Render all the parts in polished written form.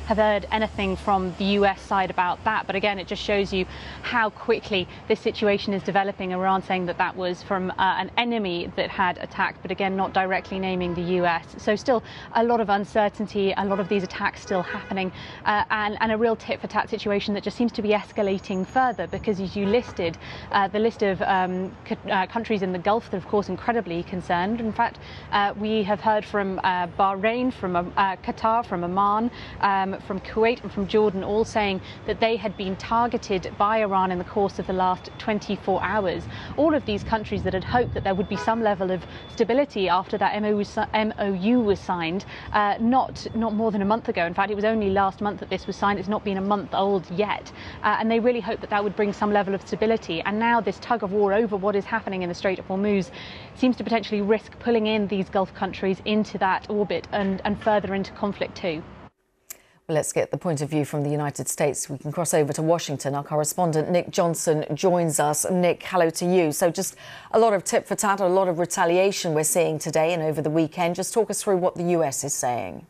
have heard anything from the US side about that. But again, it just shows you how quickly this situation is developing. Iran saying that that was from an enemy that had attacked, but again, not directly naming the US. So still a lot of uncertainty, a lot of these attacks still happening, and a real tit-for-tat situation that just seems to be escalating further, because as you listed, the list of countries in the Gulf that are, of course, incredibly concerned. In fact, we have heard from Bahrain, from Qatar, from Oman, from Kuwait and from Jordan, all saying that they had been targeted by Iran in the course of the last 24 hours. All of these countries that had hoped that there would be some level of stability after that MOU was signed, not more than a month ago. In fact, it was only last month that this was signed. It's not been a month old yet. And they really hoped that that would bring some level of stability. And now this tug of war over what is happening in the Strait of Hormuz seems to potentially risk pulling in these Gulf countries into that orbit and further into conflict too. Well, let's get the point of view from the United States. We can cross over to Washington. Our correspondent Nick Johnson joins us. Nick, hello to you. So just a lot of tit for tat, a lot of retaliation we're seeing today and over the weekend. Just talk us through what the US is saying.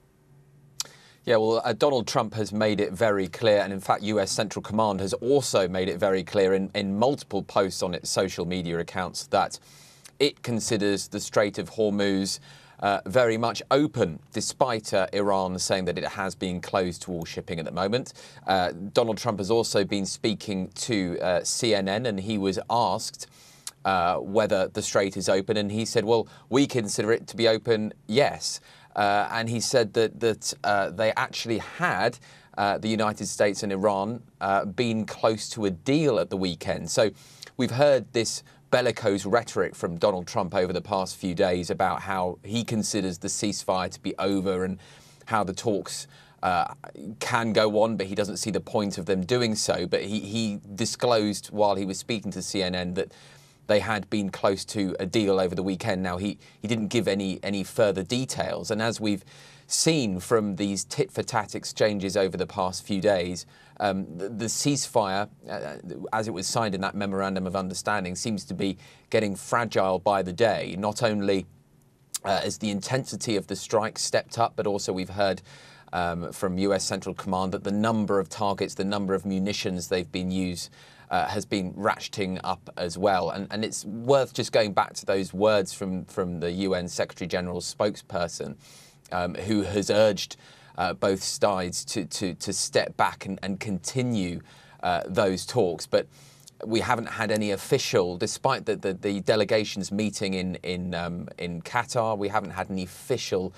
Yeah, well, Donald Trump has made it very clear, and in fact, US Central Command has also made it very clear in multiple posts on its social media accounts that it considers the Strait of Hormuz very much open, despite Iran saying that it has been closed to all shipping at the moment. Donald Trump has also been speaking to CNN, and he was asked whether the strait is open, and he said, well, we consider it to be open, yes. And he said that they actually had, the United States and Iran, been close to a deal at the weekend. So we've heard this bellicose rhetoric from Donald Trump over the past few days about how he considers the ceasefire to be over and how the talks can go on, but he doesn't see the point of them doing so. But he disclosed while he was speaking to CNN that they had been close to a deal over the weekend. Now, he didn't give any further details. And as we've seen from these tit-for-tat exchanges over the past few days, the ceasefire, as it was signed in that memorandum of understanding, seems to be getting fragile by the day. Not only as the intensity of the strike stepped up, but also we've heard from US Central Command that the number of targets, the number of munitions they've been used has been ratcheting up as well. And it's worth just going back to those words from the UN Secretary General's spokesperson, who has urged both sides to step back and continue those talks. But we haven't had any official, despite the delegations meeting in Qatar, we haven't had any official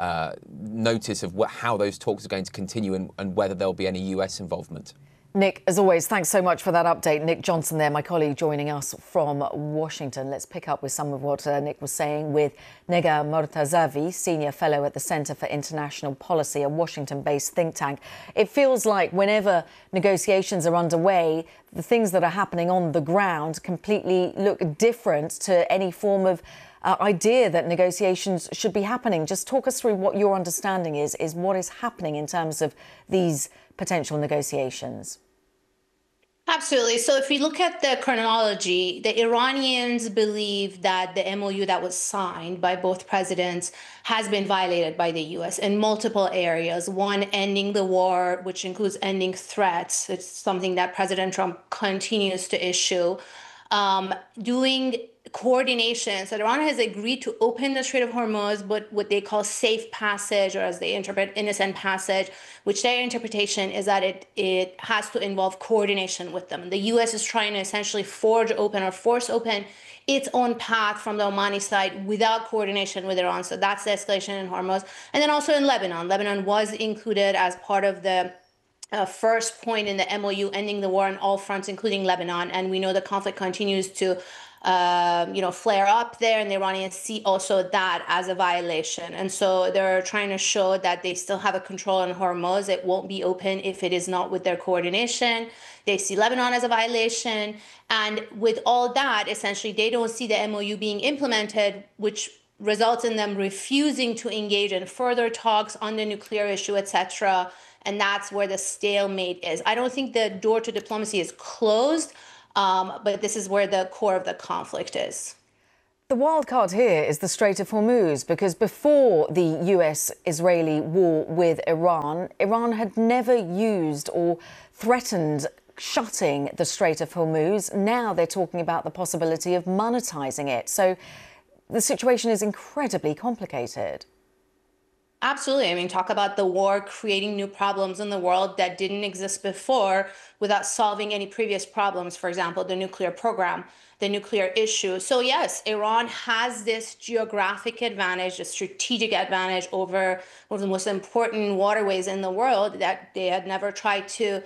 notice of how those talks are going to continue and whether there'll be any US involvement. Nick, as always, thanks so much for that update. Nick Johnson there, my colleague, joining us from Washington. Let's pick up with some of what Nick was saying with Nega Mortazavi, Senior Fellow at the Centre for International Policy, a Washington-based think tank. It feels like whenever negotiations are underway, the things that are happening on the ground completely look different to any form of idea that negotiations should be happening. Just talk us through what your understanding is what is happening in terms of these potential negotiations. Absolutely. So if we look at the chronology, the Iranians believe that the MOU that was signed by both presidents has been violated by the U.S. in multiple areas. One, ending the war, which includes ending threats. It's something that President Trump continues to issue. Doing coordination. So Iran has agreed to open the Strait of Hormuz, but what they call safe passage, or as they interpret, innocent passage, which their interpretation is that it has to involve coordination with them. The U.S. is trying to essentially forge open or force open its own path from the Omani side without coordination with Iran. So that's the escalation in Hormuz. And then also in Lebanon. Lebanon was included as part of the first point in the MOU, ending the war on all fronts, including Lebanon. And we know the conflict continues to flare up there, and the Iranians see also that as a violation. And so they're trying to show that they still have a control on Hormuz. It won't be open if it is not with their coordination. They see Lebanon as a violation. And with all that, essentially, they don't see the MOU being implemented, which results in them refusing to engage in further talks on the nuclear issue, etc. And that's where the stalemate is. I don't think the door to diplomacy is closed, but this is where the core of the conflict is. The wild card here is the Strait of Hormuz, because before the US-Israeli war with Iran, Iran had never used or threatened shutting the Strait of Hormuz. Now they're talking about the possibility of monetizing it. So the situation is incredibly complicated. Absolutely. I mean, talk about the war creating new problems in the world that didn't exist before without solving any previous problems. For example, the nuclear program, the nuclear issue. So yes, Iran has this geographic advantage, a strategic advantage over one of the most important waterways in the world that they had never tried to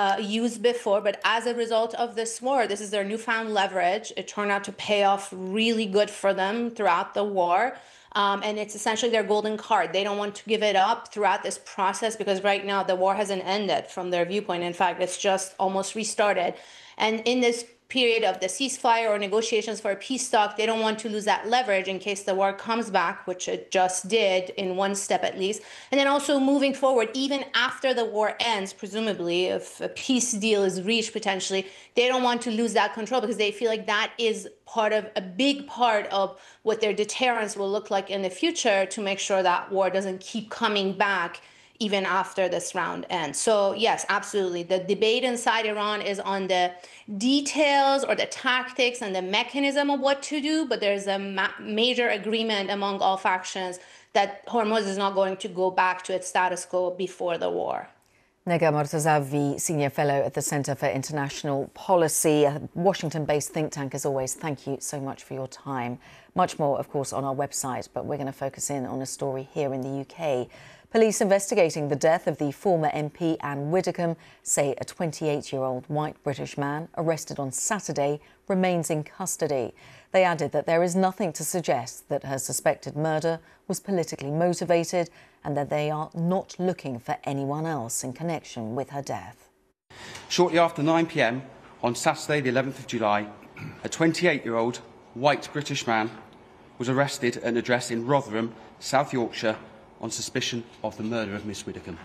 use before. But as a result of this war, this is their newfound leverage. It turned out to pay off really good for them throughout the war. And it's essentially their golden card. They don't want to give it up throughout this process because right now the war hasn't ended from their viewpoint. In fact, it's just almost restarted. And in this period of the ceasefire or negotiations for a peace talk, they don't want to lose that leverage in case the war comes back, which it just did in one step at least. And then also moving forward, even after the war ends, presumably, if a peace deal is reached potentially, they don't want to lose that control because they feel like that is part of a big part of what their deterrence will look like in the future to make sure that war doesn't keep coming back even after this round ends. So yes, absolutely. The debate inside Iran is on the details or the tactics and the mechanism of what to do, but there's a major agreement among all factions that Hormuz is not going to go back to its status quo before the war. Negah Mortazavi, Senior Fellow at the Centre for International Policy, a Washington-based think tank, as always. Thank you so much for your time. Much more, of course, on our website, but we're going to focus in on a story here in the UK. Police investigating the death of the former MP Anne Widdecombe say a 28-year-old white British man arrested on Saturday remains in custody. They added that there is nothing to suggest that her suspected murder was politically motivated and that they are not looking for anyone else in connection with her death. Shortly after 9 p.m. on Saturday, the 11th of July, a 28-year-old white British man was arrested at an address in Rotherham, South Yorkshire, on suspicion of the murder of Miss Widdecombe.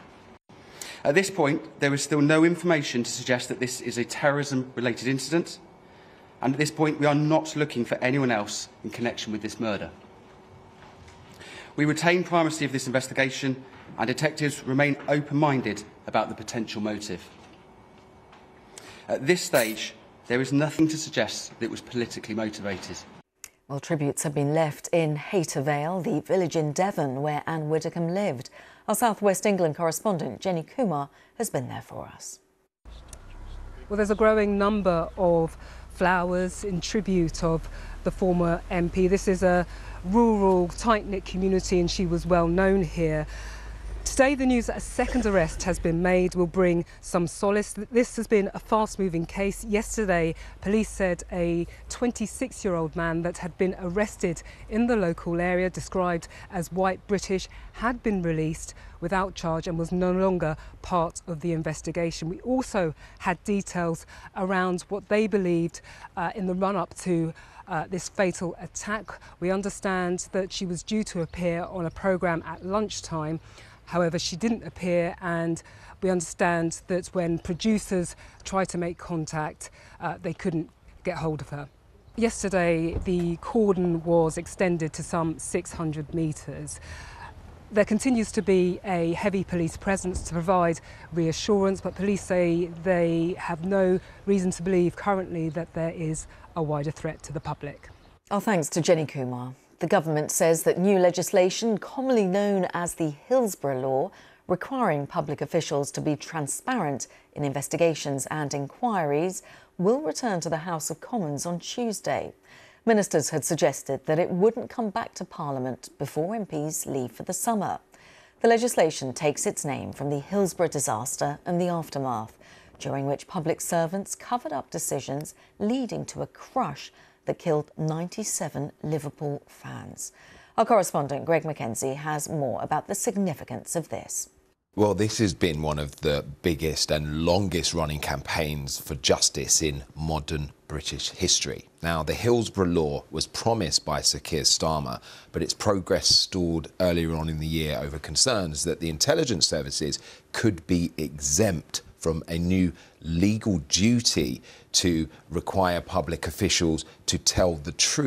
At this point, there is still no information to suggest that this is a terrorism-related incident, and at this point, we are not looking for anyone else in connection with this murder. We retain primacy of this investigation, and detectives remain open-minded about the potential motive. At this stage, there is nothing to suggest that it was politically motivated. Well, tributes have been left in Hayter Vale, the village in Devon where Anne Widdecombe lived. Our South West England correspondent, Jenny Kumar, has been there for us. Well, there's a growing number of flowers in tribute of the former MP. This is a rural, tight-knit community and she was well known here. Today, the news that a second arrest has been made will bring some solace. This has been a fast-moving case. Yesterday, police said a 26-year-old man that had been arrested in the local area, described as white British, had been released without charge and was no longer part of the investigation. We also had details around what they believed in the run-up to this fatal attack. We understand that she was due to appear on a programme at lunchtime. However, she didn't appear, and we understand that when producers tried to make contact, they couldn't get hold of her. Yesterday, the cordon was extended to some 600 metres. There continues to be a heavy police presence to provide reassurance, but police say they have no reason to believe currently that there is a wider threat to the public. Our thanks to Jenny Kumar. The government says that new legislation, commonly known as the Hillsborough Law, requiring public officials to be transparent in investigations and inquiries, will return to the House of Commons on Tuesday. Ministers had suggested that it wouldn't come back to Parliament before MPs leave for the summer. The legislation takes its name from the Hillsborough disaster and the aftermath, during which public servants covered up decisions leading to a crush that killed 97 Liverpool fans. Our correspondent Greg Mackenzie has more about the significance of this. Well, this has been one of the biggest and longest running campaigns for justice in modern British history. Now, the Hillsborough Law was promised by Sir Keir Starmer, but its progress stalled earlier on in the year over concerns that the intelligence services could be exempt from a new legal duty to require public officials to tell the truth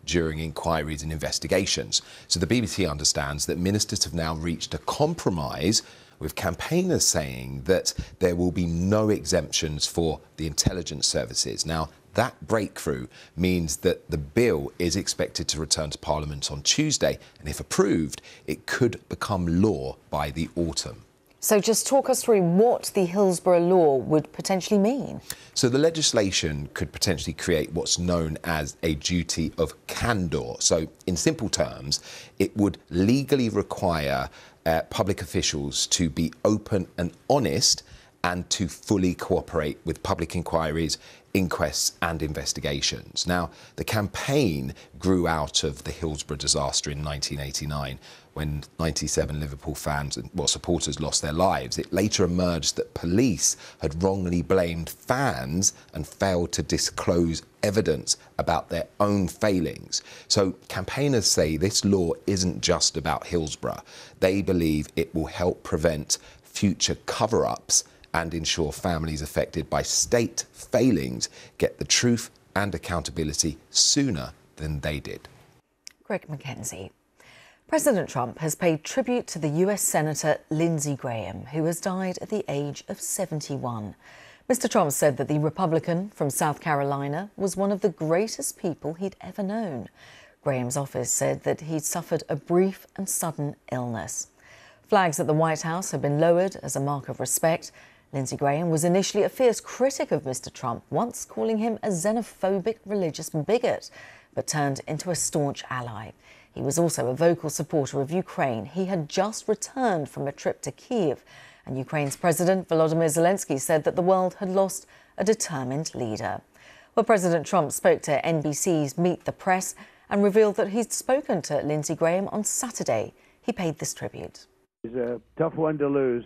during inquiries and investigations. So the BBC understands that ministers have now reached a compromise, with campaigners saying that there will be no exemptions for the intelligence services. Now, that breakthrough means that the bill is expected to return to Parliament on Tuesday, and if approved, it could become law by the autumn. So just talk us through what the Hillsborough Law would potentially mean. So the legislation could potentially create what's known as a duty of candour. So in simple terms, it would legally require public officials to be open and honest and to fully cooperate with public inquiries, inquests and investigations. Now, the campaign grew out of the Hillsborough disaster in 1989 when 97 Liverpool fans and supporters lost their lives. It later emerged that police had wrongly blamed fans and failed to disclose evidence about their own failings. So campaigners say this law isn't just about Hillsborough. They believe it will help prevent future cover-ups and ensure families affected by state failings get the truth and accountability sooner than they did. Greg Mackenzie. President Trump has paid tribute to the US Senator Lindsey Graham, who has died at the age of 71. Mr. Trump said that the Republican from South Carolina was one of the greatest people he'd ever known. Graham's office said that he'd suffered a brief and sudden illness. Flags at the White House have been lowered as a mark of respect. Lindsey Graham was initially a fierce critic of Mr. Trump, once calling him a xenophobic religious bigot, but turned into a staunch ally. He was also a vocal supporter of Ukraine. He had just returned from a trip to Kyiv, and Ukraine's President Volodymyr Zelensky said that the world had lost a determined leader. Well, President Trump spoke to NBC's Meet the Press and revealed that he'd spoken to Lindsey Graham on Saturday. He paid this tribute. He's a tough one to lose.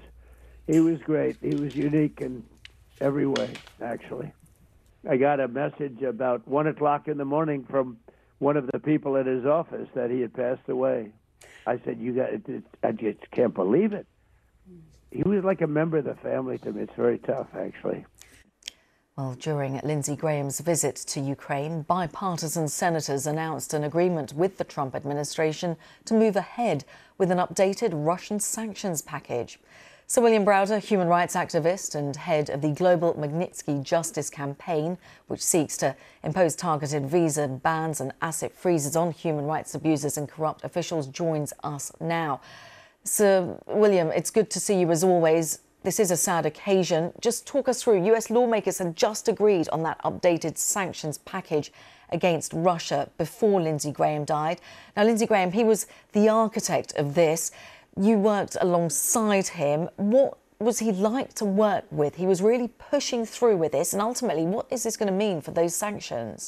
He was great. He was unique in every way, actually. I got a message about 1 o'clock in the morning from one of the people at his office that he had passed away. I said, I just can't believe it. He was like a member of the family to me. It's very tough, actually. Well, during Lindsey Graham's visit to Ukraine, bipartisan senators announced an agreement with the Trump administration to move ahead with an updated Russian sanctions package. Sir William Browder, human rights activist and head of the Global Magnitsky Justice Campaign, which seeks to impose targeted visa bans and asset freezes on human rights abusers and corrupt officials, joins us now. Sir William, it's good to see you as always. This is a sad occasion. Just talk us through. US lawmakers had just agreed on that updated sanctions package against Russia before Lindsey Graham died. Now, Lindsey Graham, he was the architect of this. You worked alongside him. What was he like to work with? He was really pushing through with this. And ultimately, what is this going to mean for those sanctions?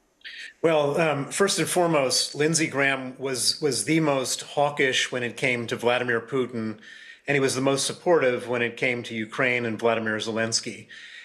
Well, first and foremost, Lindsey Graham was the most hawkish when it came to Vladimir Putin, and he was the most supportive when it came to Ukraine and Vladimir Zelensky.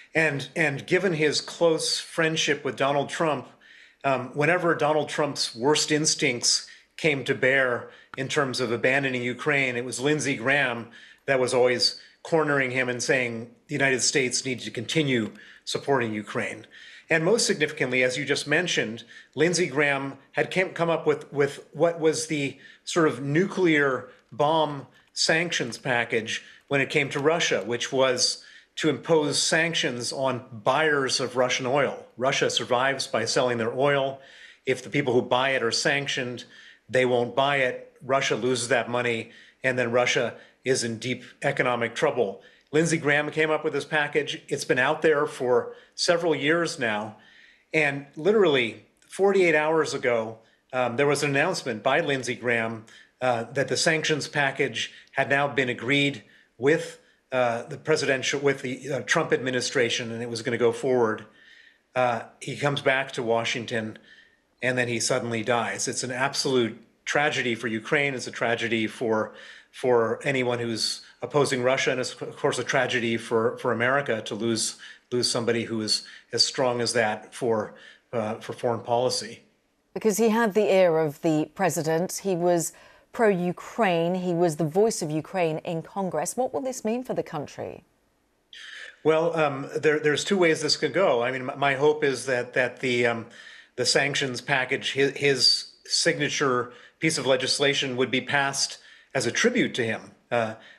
And given his close friendship with Donald Trump, whenever Donald Trump's worst instincts came to bear in terms of abandoning Ukraine, it was Lindsey Graham that was always cornering him and saying the United States needs to continue supporting Ukraine. And most significantly, as you just mentioned, Lindsey Graham had come up with what was the sort of nuclear bomb sanctions package when it came to Russia, which was to impose sanctions on buyers of Russian oil. Russia survives by selling their oil. If the people who buy it are sanctioned, they won't buy it. Russia loses that money, and then Russia is in deep economic trouble. Lindsey Graham came up with this package. It's been out there for several years now. And literally 48 hours ago, there was an announcement by Lindsey Graham that the sanctions package had now been agreed with the Trump administration, and it was going to go forward. He comes back to Washington, and then he suddenly dies. It's an absolute tragedy for Ukraine. It's a tragedy for anyone who's opposing Russia, and it's of course a tragedy for America to lose somebody who is as strong as that for foreign policy. Because he had the ear of the president. He was pro-Ukraine. He was the voice of Ukraine in Congress. What will this mean for the country? Well, there's two ways this could go. I mean, my hope is that the sanctions package, his signature piece of legislation would be passed as a tribute to him.